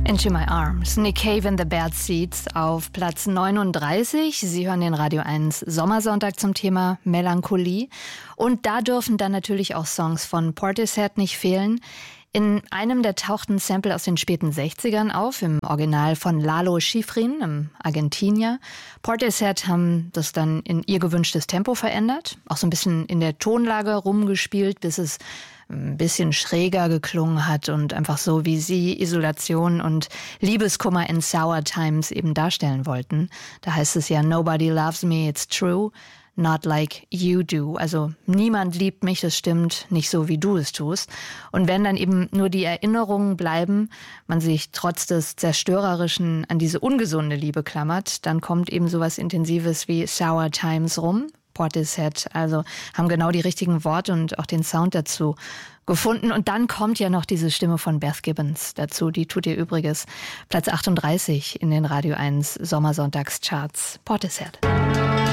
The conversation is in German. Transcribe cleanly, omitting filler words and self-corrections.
Into My Arms, Nick Cave and the Bad Seeds auf Platz 39. Sie hören den Radio 1 Sommersonntag zum Thema Melancholie. Und da dürfen dann natürlich auch Songs von Portishead nicht fehlen. In einem der tauchten Sample aus den späten 60ern auf, im Original von Lalo Schifrin, einem Argentinier. Portishead haben das dann in ihr gewünschtes Tempo verändert, auch so ein bisschen in der Tonlage rumgespielt, bis es ein bisschen schräger geklungen hat und einfach so, wie sie Isolation und Liebeskummer in Sour Times eben darstellen wollten. Da heißt es ja, Nobody loves me, it's true, not like you do. Also niemand liebt mich, das stimmt, nicht so, wie du es tust. Und wenn dann eben nur die Erinnerungen bleiben, man sich trotz des Zerstörerischen an diese ungesunde Liebe klammert, dann kommt eben sowas Intensives wie Sour Times rum. Portishead, also haben genau die richtigen Worte und auch den Sound dazu gefunden. Und dann kommt ja noch diese Stimme von Beth Gibbons dazu, die tut ihr Übriges. Platz 38 in den Radio 1 Sommersonntagscharts. Portishead.